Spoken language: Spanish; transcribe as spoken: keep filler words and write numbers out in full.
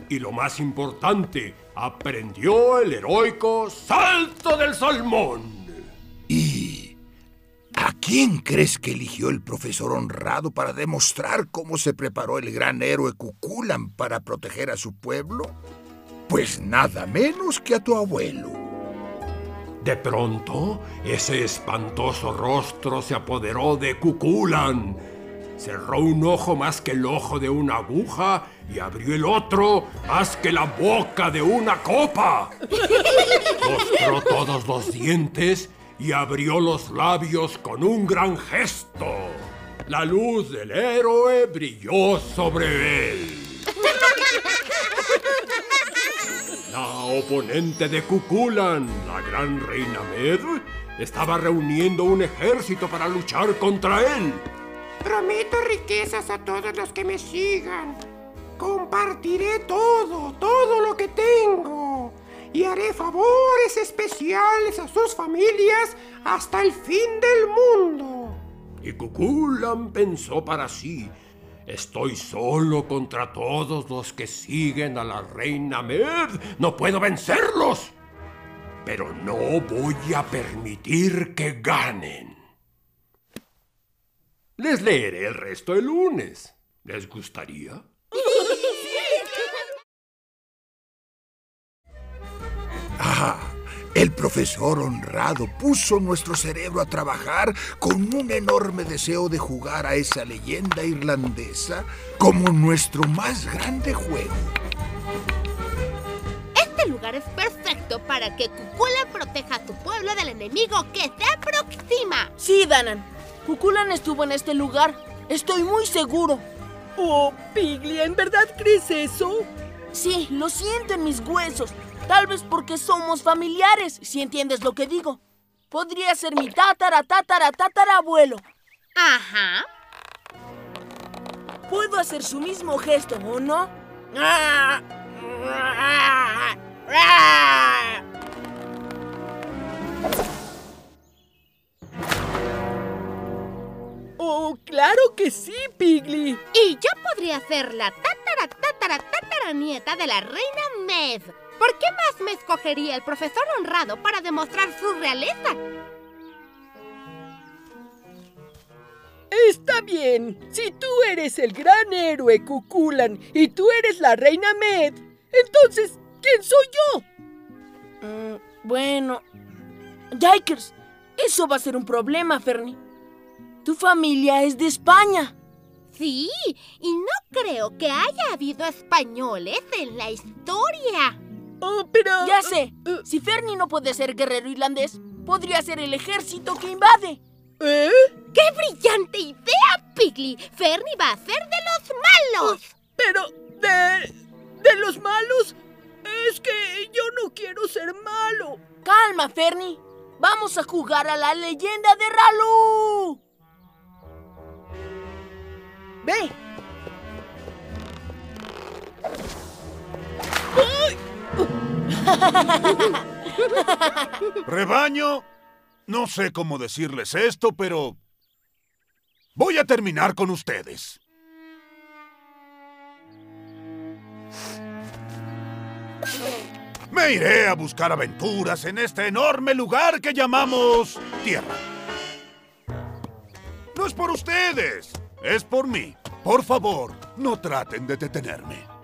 Y lo más importante, aprendió el heroico salto del salmón. ¿Y a quién crees que eligió el profesor honrado para demostrar cómo se preparó el gran héroe Cuculan para proteger a su pueblo? Pues nada menos que a tu abuelo. De pronto, ese espantoso rostro se apoderó de Cuculan. Cerró un ojo más que el ojo de una aguja y abrió el otro más que la boca de una copa. Mostró todos los dientes y abrió los labios con un gran gesto. La luz del héroe brilló sobre él. La oponente de Cuculan, la gran reina Med, estaba reuniendo un ejército para luchar contra él. Prometo riquezas a todos los que me sigan. Compartiré todo, todo lo que tengo. Y haré favores especiales a sus familias hasta el fin del mundo. Y Cuculan pensó para sí: estoy solo contra todos los que siguen a la reina Med. No puedo vencerlos. Pero no voy a permitir que ganen. Les leeré el resto el lunes. ¿Les gustaría? Ah, el profesor honrado puso nuestro cerebro a trabajar con un enorme deseo de jugar a esa leyenda irlandesa como nuestro más grande juego. Este lugar es perfecto para que Cuculan proteja a su pueblo del enemigo que se aproxima. Sí, Danan. Cuculan estuvo en este lugar. Estoy muy seguro. Oh, Piggy, ¿en verdad crees eso? Sí, lo siento en mis huesos. Tal vez porque somos familiares, si entiendes lo que digo. Podría ser mi tatara, tatara, tatarabuelo. Ajá. Puedo hacer su mismo gesto, ¿o no? ¡Oh, claro que sí, Piggy! Y yo podría ser la tatara, tatara, tataranieta de la reina Med. ¿Por qué más me escogería el profesor honrado para demostrar su realeza? Está bien. Si tú eres el gran héroe Cuculan y tú eres la reina Med, entonces, ¿quién soy yo? Mm, bueno... Yikers, eso va a ser un problema, Fernie. Tu familia es de España. Sí, y no creo que haya habido españoles en la historia. Oh, pero... Ya sé, si Fernie no puede ser guerrero irlandés, podría ser el ejército que invade. ¿Eh? ¡Qué brillante idea, Piggy! Fernie va a ser de los malos. Oh, pero, ¿de... de los malos? Es que yo no quiero ser malo. Calma, Fernie. Vamos a jugar a la leyenda de Ralu. Ve. Rebaño, no sé cómo decirles esto, pero voy a terminar con ustedes. Me iré a buscar aventuras en este enorme lugar que llamamos Tierra. No es por ustedes, es por mí. Por favor, no traten de detenerme.